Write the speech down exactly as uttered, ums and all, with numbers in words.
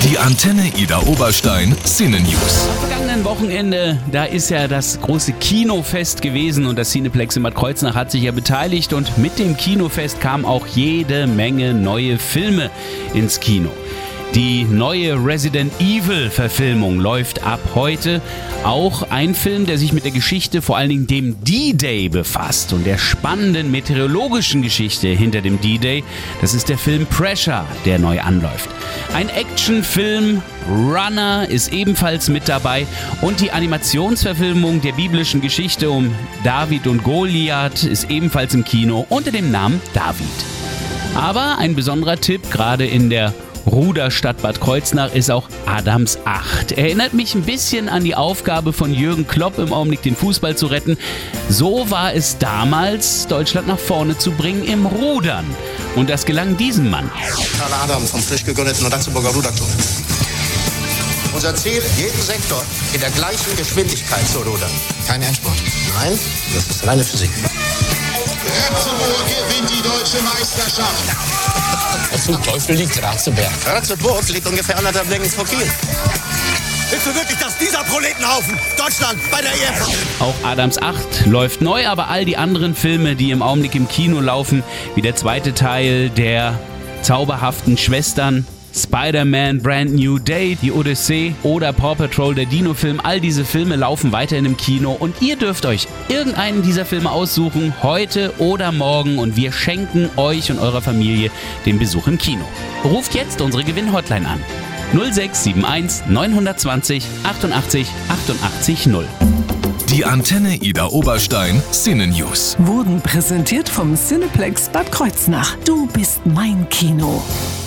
Die Antenne Ida Oberstein Cine News. Am vergangenen Wochenende, da ist ja das große Kinofest gewesen und das Cineplex in Bad Kreuznach hat sich ja beteiligt und mit dem Kinofest kamen auch jede Menge neue Filme ins Kino. Die neue Resident Evil Verfilmung läuft ab heute. Auch ein Film, der sich mit der Geschichte, vor allen Dingen dem D-Day befasst und der spannenden meteorologischen Geschichte hinter dem D-Day. Das ist der Film Pressure, der neu anläuft. Ein Actionfilm, Runner, ist ebenfalls mit dabei und die Animationsverfilmung der biblischen Geschichte um David und Goliath ist ebenfalls im Kino unter dem Namen David. Aber ein besonderer Tipp, gerade in der Ruderstadt Bad Kreuznach, ist auch Adams acht. Erinnert mich ein bisschen an die Aufgabe von Jürgen Klopp, im Augenblick den Fußball zu retten. So war es damals, Deutschland nach vorne zu bringen im Rudern. Und das gelang diesem Mann. Karl Adam vom frisch gegründeten Ratzeburger Ruderclub. Unser Ziel, jeden Sektor in der gleichen Geschwindigkeit zu rudern. Kein Endspurt. Nein, das ist reine Physik. Ratzeburg gewinnt die deutsche Meisterschaft. Zum Teufel liegt Ratzeberg. Ratzeburg liegt ungefähr anderthalb Längen vor Kiel. Willst du wirklich, dass dieser Proletenhaufen Deutschland bei der E M verliert? Auch Adams acht läuft neu, aber all die anderen Filme, die im Augenblick im Kino laufen, wie der zweite Teil der zauberhaften Schwestern, Spider-Man Brand New Day, die Odyssee oder Paw Patrol, der Dino-Film, all diese Filme laufen weiterhin im Kino und ihr dürft euch irgendeinen dieser Filme aussuchen, heute oder morgen, und wir schenken euch und eurer Familie den Besuch im Kino. Ruft jetzt unsere Gewinn-Hotline an. null sechs sieben eins neun zwei null achtundachtzig achtundachtzig null. Die Antenne Ida Oberstein Cine News. Wurden präsentiert vom Cineplex Bad Kreuznach. Du bist mein Kino.